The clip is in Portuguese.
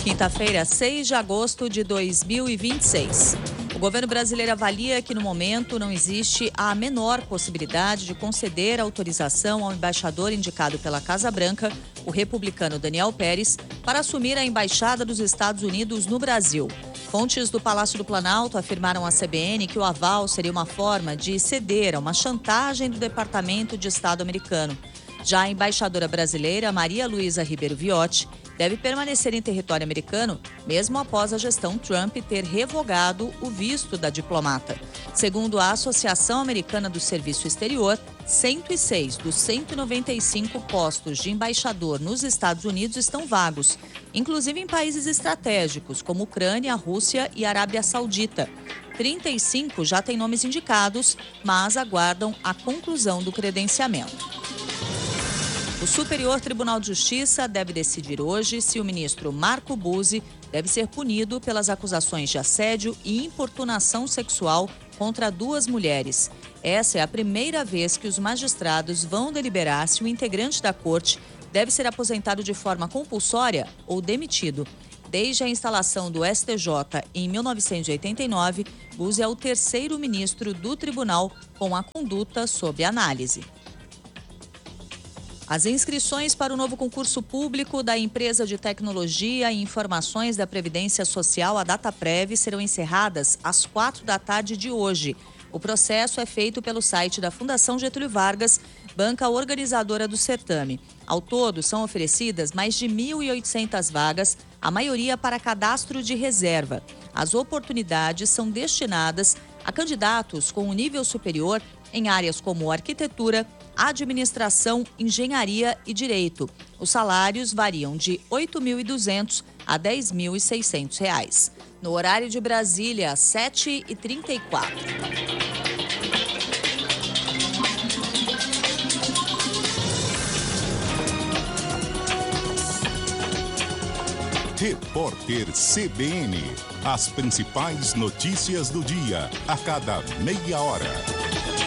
Quinta-feira, 6 de agosto de 2026. O governo brasileiro avalia que, no momento, não existe a menor possibilidade de conceder autorização ao embaixador indicado pela Casa Branca, o republicano Daniel Pérez, para assumir a embaixada dos Estados Unidos no Brasil. Fontes do Palácio do Planalto afirmaram à CBN que o aval seria uma forma de ceder a uma chantagem do Departamento de Estado americano. Já a embaixadora brasileira, Maria Luísa Ribeiro Viotti, deve permanecer em território americano, mesmo após a gestão Trump ter revogado o visto da diplomata. Segundo a Associação Americana do Serviço Exterior, 106 dos 195 postos de embaixador nos Estados Unidos estão vagos, inclusive em países estratégicos como Ucrânia, Rússia e Arábia Saudita. 35 já têm nomes indicados, mas aguardam a conclusão do credenciamento. O Superior Tribunal de Justiça deve decidir hoje se o ministro Marco Buzzi deve ser punido pelas acusações de assédio e importunação sexual contra duas mulheres. Essa é a primeira vez que os magistrados vão deliberar se o integrante da corte deve ser aposentado de forma compulsória ou demitido. Desde a instalação do STJ em 1989, Buzzi é o terceiro ministro do tribunal com a conduta sob análise. As inscrições para o novo concurso público da empresa de tecnologia e informações da Previdência Social, a Dataprev, serão encerradas às 16h de hoje. O processo é feito pelo site da Fundação Getúlio Vargas, banca organizadora do certame. Ao todo, são oferecidas mais de 1.800 vagas, a maioria para cadastro de reserva. As oportunidades são destinadas a candidatos com um nível superior em áreas como arquitetura, administração, engenharia e direito. Os salários variam de R$ 8.200 a R$ 10.600. No horário de Brasília, 7h34. Repórter CBN. As principais notícias do dia, a cada meia hora.